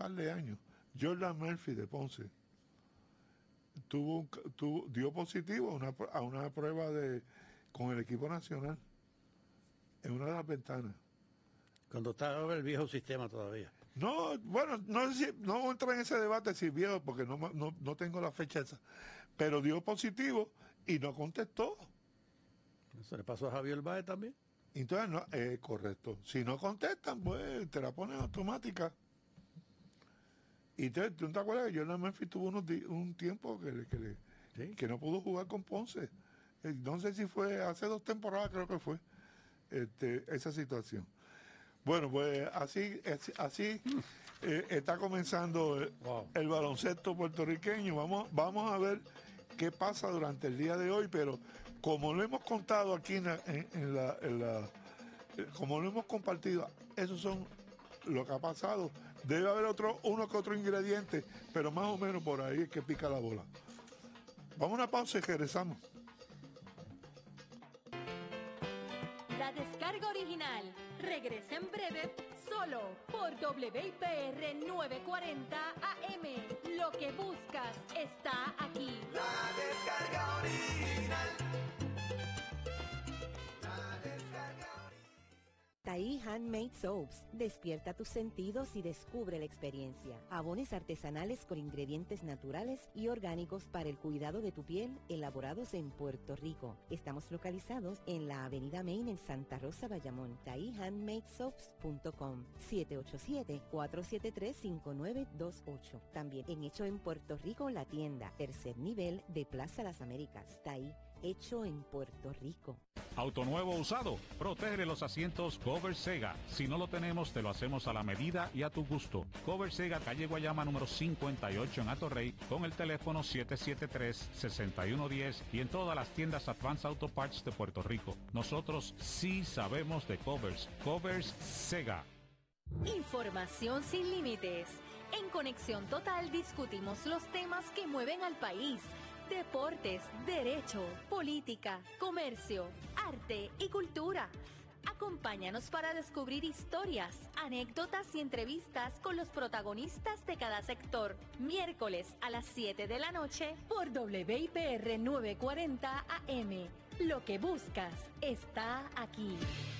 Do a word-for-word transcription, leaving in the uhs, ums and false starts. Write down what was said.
par de años, Jordan Murphy de Ponce tuvo, un- tuvo dio positivo a una, a una prueba de con el equipo nacional en una de las ventanas. Cuando estaba el viejo sistema todavía. No, bueno, no sé si, no entra en ese debate si viejo, porque no, ma- no, no tengo la fecha esa, pero dio positivo y no contestó. Eso le pasó a Javier Báez también. Entonces, no, eh, correcto. Si no contestan, pues te la ponen automática. Y entonces, ¿tú no te acuerdas que Jordan Murphy tuvo unos di- un tiempo que, le- que, le- Sí. que no pudo jugar con Ponce? Eh, No sé si fue hace dos temporadas, creo que fue este, esa situación. Bueno, pues así, es- así eh, está comenzando el, Wow. el baloncesto puertorriqueño. Vamos, vamos a ver qué pasa durante el día de hoy, pero como lo hemos contado aquí en la, en- en la- en la- eh, como lo hemos compartido, esos son lo que ha pasado. Debe haber otro, uno que otro ingrediente, pero más o menos por ahí es que pica la bola. Vamos a una pausa y regresamos. La descarga original regresa en breve solo por W I P R novecientos cuarenta A M. Lo que buscas está aquí. La descarga original. La descarga original. Taí Handmade Soaps. Despierta tus sentidos y descubre la experiencia. Jabones artesanales con ingredientes naturales y orgánicos para el cuidado de tu piel, elaborados en Puerto Rico. Estamos localizados en la Avenida Main en Santa Rosa, Bayamón. taí handmade soaps punto com, siete ocho siete, cuatro siete tres, cinco nueve dos ocho. También en Hecho en Puerto Rico, la tienda, tercer nivel de Plaza Las Américas. Taí, hecho en Puerto Rico. Auto nuevo o usado, protege los asientos Cover Sega. Si no lo tenemos, te lo hacemos a la medida y a tu gusto. Cover Sega, calle Guayama número cincuenta y ocho en Atorrey, con el teléfono siete siete tres, seis uno uno cero y en todas las tiendas Advance Auto Parts de Puerto Rico. Nosotros sí sabemos de covers. Covers Sega. Información sin límites. En Conexión Total discutimos los temas que mueven al país. Deportes, derecho, política, comercio, arte y cultura. Acompáñanos para descubrir historias, anécdotas y entrevistas con los protagonistas de cada sector. Miércoles a las siete de la noche por W I P R novecientos cuarenta A M. Lo que buscas está aquí.